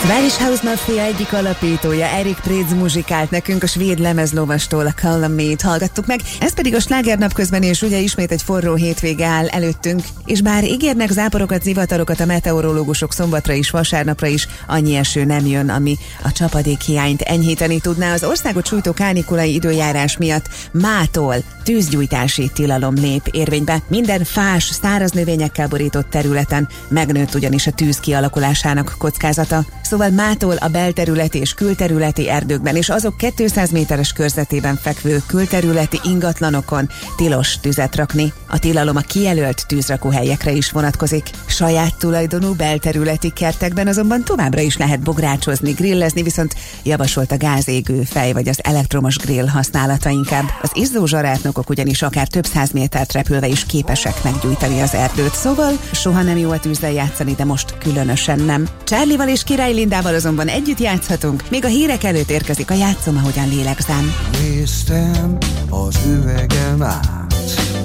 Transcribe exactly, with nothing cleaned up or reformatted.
Swedish House Mafia egyik alapítója, Erik Prydz muzsikált nekünk, a svéd lemezlovastól a Call on Me-t hallgattuk meg. Ez pedig a slágernap közben, és ugye ismét egy forró hétvége áll előttünk, és bár ígérnek záporokat, zivatarokat a meteorológusok szombatra is, vasárnapra is, annyi eső nem jön, ami a csapadék hiányt enyhíteni tudná. Az országot sújtó kánikulai időjárás miatt mától tűzgyújtási tilalom lép érvénybe. Minden fás, száraz növényekkel borított területen megnőtt ugyanis a tűz kialakulásának kockázata. Szóval mától a belterületi és külterületi erdőkben és azok kétszáz méteres körzetében fekvő külterületi ingatlanokon tilos tüzet rakni. A tilalom a kijelölt tűzrakóhelyekre is vonatkozik. Saját tulajdonú belterületi kertekben azonban továbbra is lehet bográcsozni, grillezni, viszont javasolt a gázégő fej vagy az elektromos grill használata inkább. Az izzó zsarátnokok ugyanis akár több száz métert repülve is képesek meggyújtani az erdőt. Szóval soha nem jó a tűzzel játszani, de most különösen nem. Charlie-val és Király Lindával azonban együtt játszhatunk, még a hírek előtt érkezik a Játszom, ahogyan lélegzem. Néztem az üvegen át,